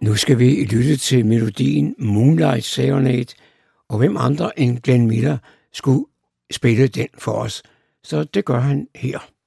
Nu skal vi lytte til melodien Moonlight Serenade, og hvem andre end Glenn Miller skulle spille den for os, så det gør han her.